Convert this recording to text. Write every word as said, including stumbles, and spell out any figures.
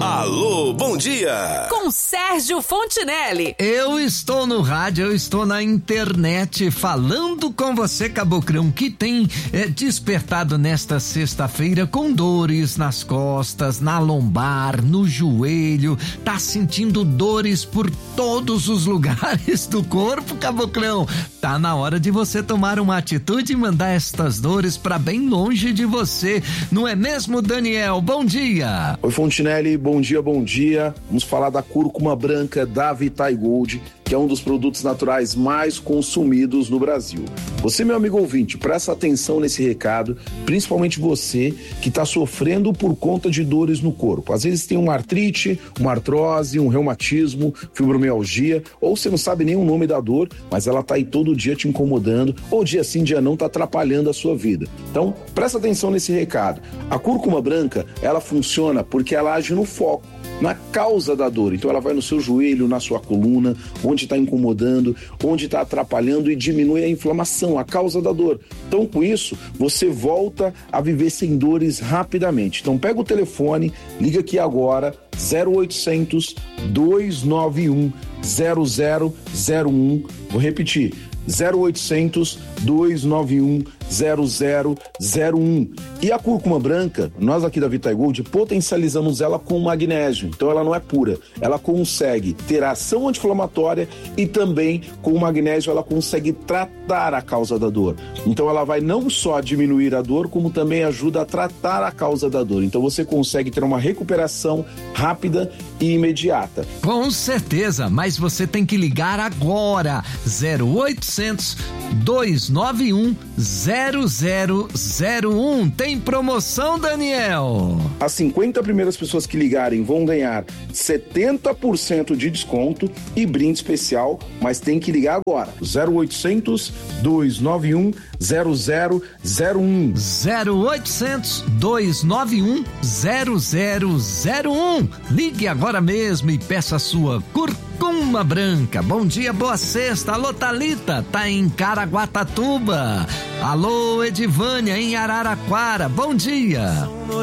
Alô, bom dia! Com Sérgio Fontinelli. Eu estou no rádio, eu estou na internet falando com você, cabocrão, que tem é, despertado nesta sexta-feira com dores nas costas, na lombar, no joelho, tá sentindo dores por todos os lugares do corpo, cabocrão. Tá na hora de você tomar uma atitude e mandar estas dores pra bem longe de você, não é mesmo, Daniel? Bom dia! Oi, Fontinelli, bom dia, bom dia. Vamos falar da cúrcuma branca da Vitae Gold, que é um dos produtos naturais mais consumidos no Brasil. Você, meu amigo ouvinte, presta atenção nesse recado, principalmente você que está sofrendo por conta de dores no corpo. Às vezes tem uma artrite, uma artrose, um reumatismo, fibromialgia, ou você não sabe nem o nome da dor, mas ela está aí todo dia te incomodando, ou dia sim, dia não, está atrapalhando a sua vida. Então, presta atenção nesse recado. A cúrcuma branca, ela funciona porque ela age no foco, na causa da dor. Então ela vai no seu joelho, na sua coluna, onde está incomodando, onde está atrapalhando e diminui a inflamação, a causa da dor. Então com isso, você volta a viver sem dores rapidamente. Então pega o telefone, liga aqui agora, zero oitocentos, dois nove um, zero zero zero um. Vou repetir, zero oitocentos, dois nove um, zero zero zero um. E a cúrcuma branca, nós aqui da Vitae Gold potencializamos ela com magnésio, então ela não é pura, ela consegue ter ação anti-inflamatória e também com o magnésio ela consegue tratar a causa da dor. Então ela vai não só diminuir a dor, como também ajuda a tratar a causa da dor. Então você consegue ter uma recuperação rápida e imediata. Com certeza, mas você tem que ligar agora, zero oitocentos, dois nove um, zero zero zero um. Tem promoção, Daniel? As cinquenta primeiras pessoas que ligarem vão ganhar setenta por cento de desconto e brinde especial, mas tem que ligar agora. zero oitocentos, dois nove um, zero zero zero um. zero oitocentos, dois nove um, zero zero zero um. Ligue agora mesmo e peça a sua cúrcuma branca. Bom dia, boa sexta. Alô, Thalita, tá em Caraguatatuba. Alô, Edivânia, em Araraquara. Bom dia.